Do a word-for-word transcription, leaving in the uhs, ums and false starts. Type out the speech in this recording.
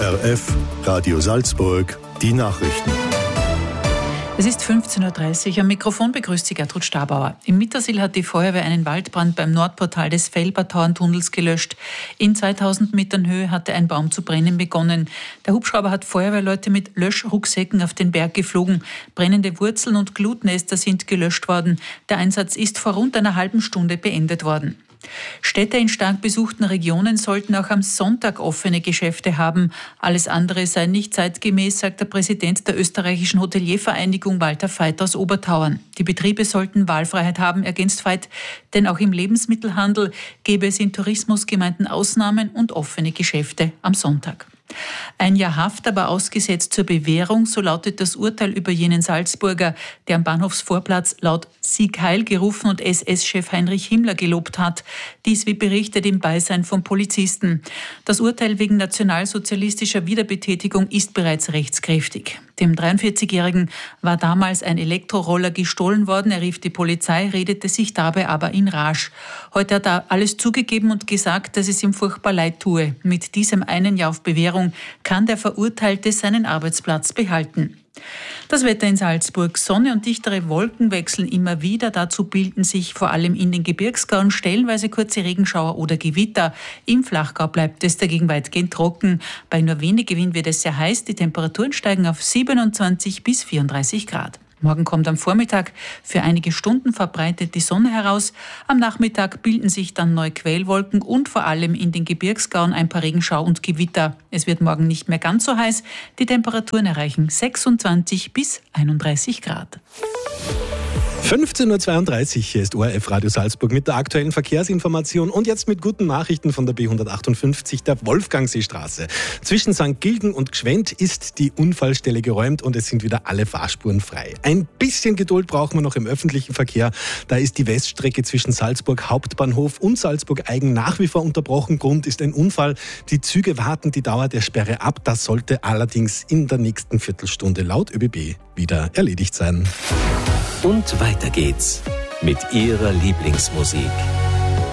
O R F, Radio Salzburg, die Nachrichten. Es ist fünfzehn Uhr dreißig. Am Mikrofon begrüßt Sie Gertrud Stabauer. Im Mittersill hat die Feuerwehr einen Waldbrand beim Nordportal des Felbertauerntunnels gelöscht. In zweitausend Metern Höhe hatte ein Baum zu brennen begonnen. Der Hubschrauber hat Feuerwehrleute mit Löschrucksäcken auf den Berg geflogen. Brennende Wurzeln und Glutnester sind gelöscht worden. Der Einsatz ist vor rund einer halben Stunde beendet worden. Städte in stark besuchten Regionen sollten auch am Sonntag offene Geschäfte haben. Alles andere sei nicht zeitgemäß, sagt der Präsident der österreichischen Hoteliervereinigung Walter Veit aus Obertauern. Die Betriebe sollten Wahlfreiheit haben, ergänzt Veit, denn auch im Lebensmittelhandel gäbe es in Tourismusgemeinden Ausnahmen und offene Geschäfte am Sonntag. Ein Jahr Haft, aber ausgesetzt zur Bewährung, so lautet das Urteil über jenen Salzburger, der am Bahnhofsvorplatz laut Sieg Heil gerufen und S S-Chef Heinrich Himmler gelobt hat. Dies wie berichtet im Beisein von Polizisten. Das Urteil wegen nationalsozialistischer Wiederbetätigung ist bereits rechtskräftig. Dem dreiundvierzigjährigen war damals ein Elektroroller gestohlen worden. Er rief die Polizei, redete sich dabei aber in Rage. Heute hat er alles zugegeben und gesagt, dass es ihm furchtbar leid tue. Mit diesem einen Jahr auf Bewährung kann der Verurteilte seinen Arbeitsplatz behalten. Das Wetter in Salzburg. Sonne und dichtere Wolken wechseln immer wieder. Dazu bilden sich vor allem in den Gebirgsgauen stellenweise kurze Regenschauer oder Gewitter. Im Flachgau bleibt es dagegen weitgehend trocken. Bei nur wenig Wind wird es sehr heiß. Die Temperaturen steigen auf siebenundzwanzig bis vierunddreißig Grad. Morgen kommt am Vormittag für einige Stunden verbreitet die Sonne heraus. Am Nachmittag bilden sich dann neue Quellwolken und vor allem in den Gebirgsgauen ein paar Regenschau und Gewitter. Es wird morgen nicht mehr ganz so heiß. Die Temperaturen erreichen sechsundzwanzig bis einunddreißig Grad. fünfzehn Uhr zweiunddreißig, hier ist O R F Radio Salzburg mit der aktuellen Verkehrsinformation und jetzt mit guten Nachrichten von der B hundertachtundfünfzig der Wolfgangseestraße. Zwischen Sankt Gilgen und Gschwend ist die Unfallstelle geräumt und es sind wieder alle Fahrspuren frei. Ein bisschen Geduld brauchen wir noch im öffentlichen Verkehr. Da ist die Weststrecke zwischen Salzburg Hauptbahnhof und Salzburg Eigen nach wie vor unterbrochen. Grund ist ein Unfall. Die Züge warten die Dauer der Sperre ab. Das sollte allerdings in der nächsten Viertelstunde laut Ö B B wieder erledigt sein. Und weiter geht's mit Ihrer Lieblingsmusik.